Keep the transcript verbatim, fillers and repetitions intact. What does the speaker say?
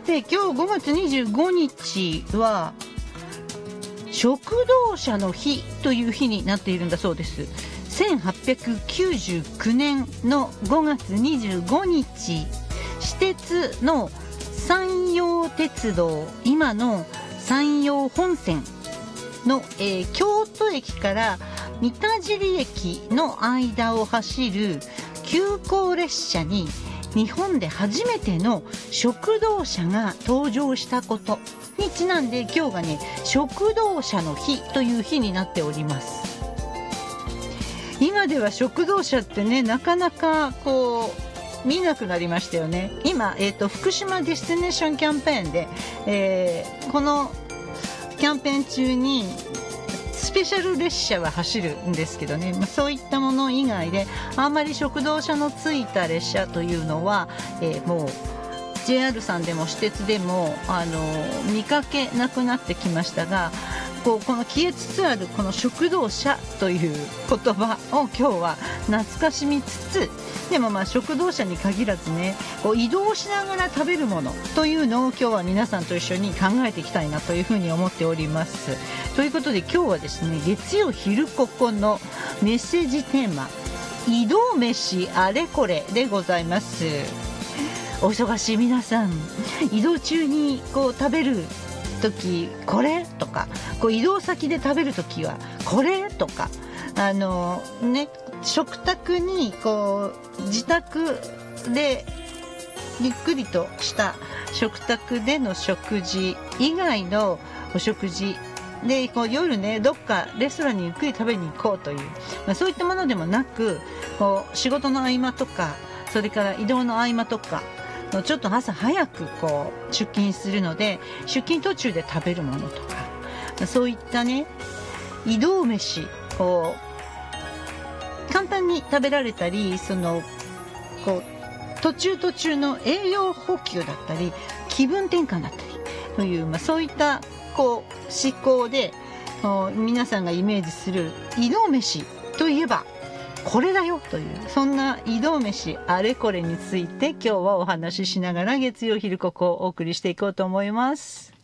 て今日ごがつにじゅうごにちは食堂車の日という日になっているんだそうです。せんはっぴゃくきゅうじゅうきゅうねんのごがつにじゅうごにち、私鉄の山陽鉄道、今の山陽本線の、えー、京都駅から三田尻駅の間を走る急行列車に日本で初めての食堂車が登場したことにちなんで、今日がね食堂車の日という日になっております。今では食堂車ってね、なかなかこう見なくなりましたよね。今、えーと、福島ディスティネーションキャンペーンで、えー、このキャンペーン中にスペシャル列車は走るんですけどね、まあ、そういったもの以外であんまり食堂車のついた列車というのは、えー、もう ジェイアール さんでも私鉄でもあの見かけなくなってきましたが、こうこの消えつつあるこの食堂車という言葉を今日は懐かしみつつ、でもまあ食堂車に限らずね、こう移動しながら食べるものというのを今日は皆さんと一緒に考えていきたいなというふうに思っております。ということで今日はですね、月曜昼ここのメッセージテーマ、移動飯あれこれでございます。お忙しい皆さん、移動中にこう食べる時これとか、こう移動先で食べる時はこれとか、あのね、食卓にこう自宅でゆっくりとした食卓での食事以外のお食事で、こう夜ねどっかレストランにゆっくり食べに行こうという、まあ、そういったものでもなく、こう仕事の合間とか、それから移動の合間とか、ちょっと朝早くこう出勤するので出勤途中で食べるものとか、そういったね移動飯、こう簡単に食べられたり、そのこう途中途中の栄養補給だったり気分転換だったりという、まあ、そういったこう思考で皆さんがイメージする移動飯といえばこれだよという、そんな移動飯あれこれについて今日はお話ししながら月曜昼ここをお送りしていこうと思います。